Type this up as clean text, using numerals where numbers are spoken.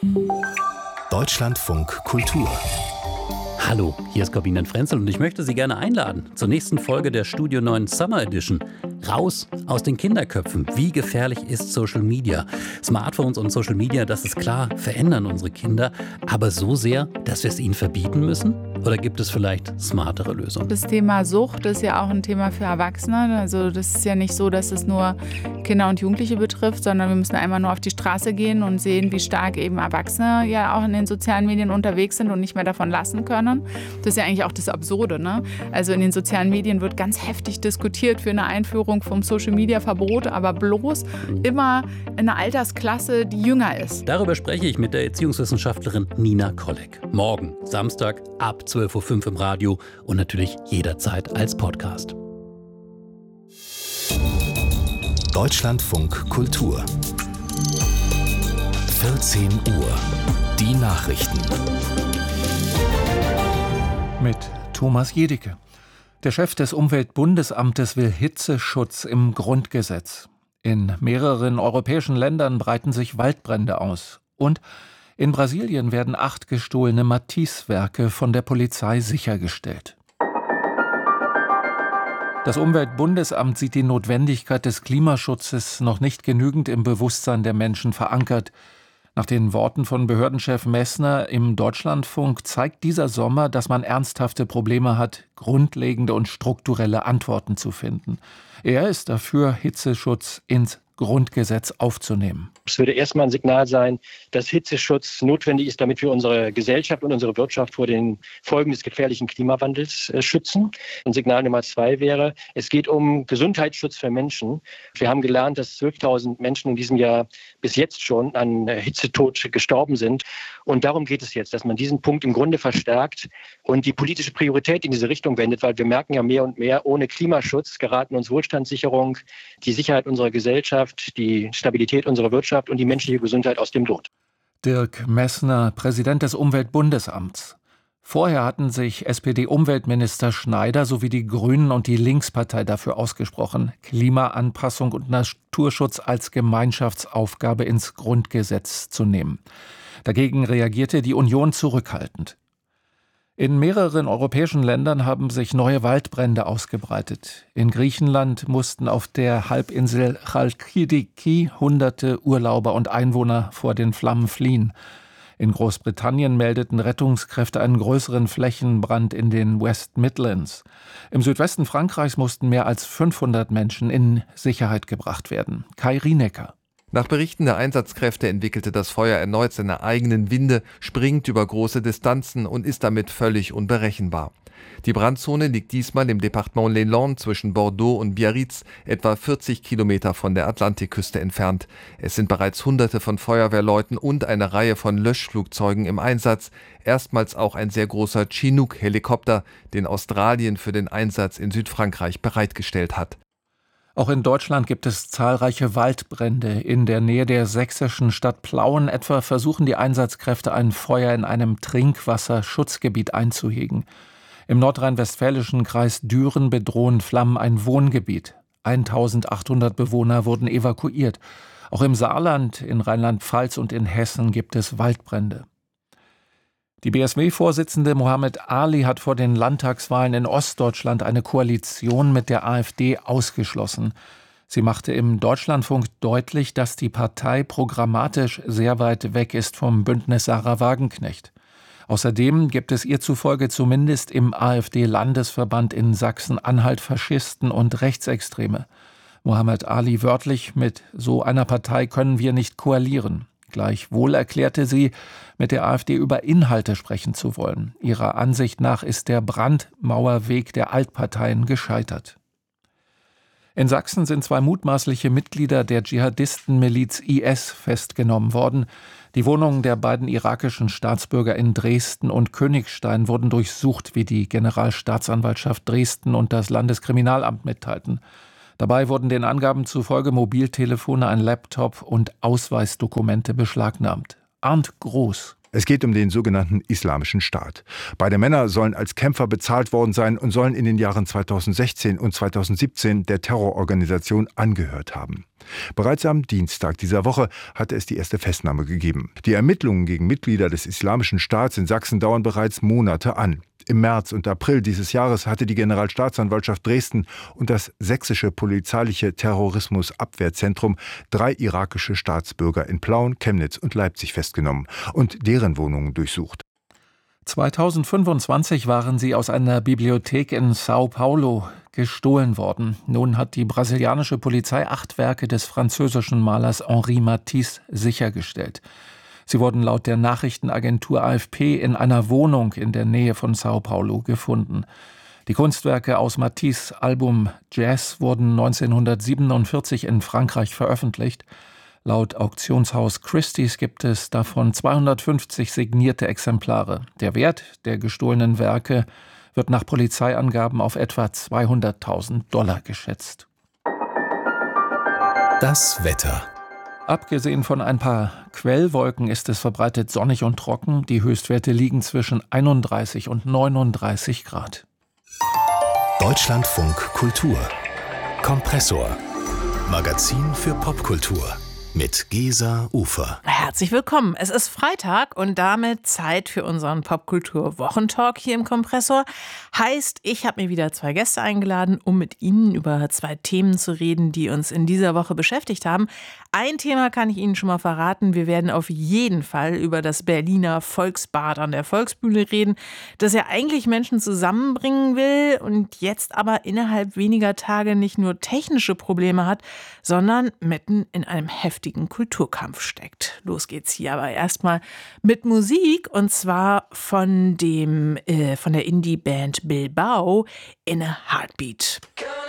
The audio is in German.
Deutschlandfunk Kultur. Hallo, hier ist Corbinian Frenzel und ich möchte Sie gerne einladen zur nächsten Folge der Studio 9 Summer Edition. Raus aus den Kinderköpfen. Wie gefährlich ist Social Media? Smartphones und Social Media, das ist klar, verändern unsere Kinder. Aber so sehr, dass wir es ihnen verbieten müssen? Oder gibt es vielleicht smartere Lösungen? Das Thema Sucht ist ja auch ein Thema für Erwachsene. Also das ist ja nicht so, dass es nur Kinder und Jugendliche betrifft, sondern wir müssen einmal nur auf die Straße gehen und sehen, wie stark eben Erwachsene ja auch in den sozialen Medien unterwegs sind und nicht mehr davon lassen können. Das ist ja eigentlich auch das Absurde, ne? Also in den sozialen Medien wird ganz heftig diskutiert für eine Einführung vom Social-Media-Verbot, aber bloß immer in einer Altersklasse, die jünger ist. Darüber spreche ich mit der Erziehungswissenschaftlerin Nina Kolleg. Morgen, Samstag, ab 12.05 Uhr im Radio und natürlich jederzeit als Podcast. Deutschlandfunk Kultur. 14 Uhr. Die Nachrichten. Mit Thomas Jedicke. Der Chef des Umweltbundesamtes will Hitzeschutz im Grundgesetz. In mehreren europäischen Ländern breiten sich Waldbrände aus. Und in Brasilien werden 8 gestohlene Matisse-Werke von der Polizei sichergestellt. Das Umweltbundesamt sieht die Notwendigkeit des Klimaschutzes noch nicht genügend im Bewusstsein der Menschen verankert. Nach den Worten von Behördenchef Messner im Deutschlandfunk zeigt dieser Sommer, dass man ernsthafte Probleme hat, grundlegende und strukturelle Antworten zu finden. Er ist dafür, Hitzeschutz ins Grundgesetz aufzunehmen. Es würde erstmal ein Signal sein, dass Hitzeschutz notwendig ist, damit wir unsere Gesellschaft und unsere Wirtschaft vor den Folgen des gefährlichen Klimawandels schützen. Und Signal Nummer 2 wäre, es geht um Gesundheitsschutz für Menschen. Wir haben gelernt, dass 12.000 Menschen in diesem Jahr bis jetzt schon an Hitzetod gestorben sind. Und darum geht es jetzt, dass man diesen Punkt im Grunde verstärkt und die politische Priorität in diese Richtung wendet, weil wir merken ja mehr und mehr, ohne Klimaschutz geraten uns Wohlstandssicherung, die Sicherheit unserer Gesellschaft, die Stabilität unserer Wirtschaft und die menschliche Gesundheit aus dem Lot. Dirk Messner, Präsident des Umweltbundesamts. Vorher hatten sich SPD-Umweltminister Schneider sowie die Grünen und die Linkspartei dafür ausgesprochen, Klimaanpassung und Naturschutz als Gemeinschaftsaufgabe ins Grundgesetz zu nehmen. Dagegen reagierte die Union zurückhaltend. In mehreren europäischen Ländern haben sich neue Waldbrände ausgebreitet. In Griechenland mussten auf der Halbinsel Chalkidiki Hunderte Urlauber und Einwohner vor den Flammen fliehen. In Großbritannien meldeten Rettungskräfte einen größeren Flächenbrand in den West Midlands. Im Südwesten Frankreichs mussten mehr als 500 Menschen in Sicherheit gebracht werden. Kai Rienecker. Nach Berichten der Einsatzkräfte entwickelte das Feuer erneut seine eigenen Winde, springt über große Distanzen und ist damit völlig unberechenbar. Die Brandzone liegt diesmal im Departement Les Landes zwischen Bordeaux und Biarritz, etwa 40 Kilometer von der Atlantikküste entfernt. Es sind bereits Hunderte von Feuerwehrleuten und eine Reihe von Löschflugzeugen im Einsatz, erstmals auch ein sehr großer Chinook-Helikopter, den Australien für den Einsatz in Südfrankreich bereitgestellt hat. Auch in Deutschland gibt es zahlreiche Waldbrände. In der Nähe der sächsischen Stadt Plauen etwa versuchen die Einsatzkräfte, ein Feuer in einem Trinkwasserschutzgebiet einzuhegen. Im nordrhein-westfälischen Kreis Düren bedrohen Flammen ein Wohngebiet. 1800 Bewohner wurden evakuiert. Auch im Saarland, in Rheinland-Pfalz und in Hessen gibt es Waldbrände. Die BSW-Vorsitzende Mohammed Ali hat vor den Landtagswahlen in Ostdeutschland eine Koalition mit der AfD ausgeschlossen. Sie machte im Deutschlandfunk deutlich, dass die Partei programmatisch sehr weit weg ist vom Bündnis Sarah Wagenknecht. Außerdem gibt es ihr zufolge zumindest im AfD-Landesverband in Sachsen-Anhalt Faschisten und Rechtsextreme. Mohammed Ali wörtlich: Mit so einer Partei können wir nicht koalieren. Gleichwohl erklärte sie, mit der AfD über Inhalte sprechen zu wollen. Ihrer Ansicht nach ist der Brandmauerweg der Altparteien gescheitert. In Sachsen sind 2 mutmaßliche Mitglieder der Dschihadistenmiliz IS festgenommen worden. Die Wohnungen der beiden irakischen Staatsbürger in Dresden und Königstein wurden durchsucht, wie die Generalstaatsanwaltschaft Dresden und das Landeskriminalamt mitteilten. Dabei wurden den Angaben zufolge Mobiltelefone, ein Laptop und Ausweisdokumente beschlagnahmt. Arndt Groß. Es geht um den sogenannten Islamischen Staat. Beide Männer sollen als Kämpfer bezahlt worden sein und sollen in den Jahren 2016 und 2017 der Terrororganisation angehört haben. Bereits am Dienstag dieser Woche hatte es die erste Festnahme gegeben. Die Ermittlungen gegen Mitglieder des Islamischen Staats in Sachsen dauern bereits Monate an. Im März und April dieses Jahres hatte die Generalstaatsanwaltschaft Dresden und das sächsische polizeiliche Terrorismusabwehrzentrum 3 irakische Staatsbürger in Plauen, Chemnitz und Leipzig festgenommen und deren Wohnungen durchsucht. 2025 waren sie aus einer Bibliothek in Sao Paulo gestohlen worden. Nun hat die brasilianische Polizei 8 Werke des französischen Malers Henri Matisse sichergestellt. Sie wurden laut der Nachrichtenagentur AFP in einer Wohnung in der Nähe von Sao Paulo gefunden. Die Kunstwerke aus Matisses Album Jazz wurden 1947 in Frankreich veröffentlicht. Laut Auktionshaus Christie's gibt es davon 250 signierte Exemplare. Der Wert der gestohlenen Werke wird nach Polizeiangaben auf etwa $200.000 geschätzt. Das Wetter. Abgesehen von ein paar Quellwolken ist es verbreitet sonnig und trocken. Die Höchstwerte liegen zwischen 31 und 39 Grad. Deutschlandfunk Kultur. Kompressor. Magazin für Popkultur. Mit Gesa Ufer. Herzlich willkommen. Es ist Freitag und damit Zeit für unseren Popkultur-Wochentalk hier im Kompressor. Heißt, ich habe mir wieder 2 Gäste eingeladen, um mit ihnen über 2 Themen zu reden, die uns in dieser Woche beschäftigt haben. Ein Thema kann ich Ihnen schon mal verraten. Wir werden auf jeden Fall über das Berliner Volksbad an der Volksbühne reden, das ja eigentlich Menschen zusammenbringen will und jetzt aber innerhalb weniger Tage nicht nur technische Probleme hat, sondern mitten in einem heftigen Kulturkampf steckt. Los geht's hier aber erstmal mit Musik und zwar von der Indie-Band Bilbao In a Heartbeat.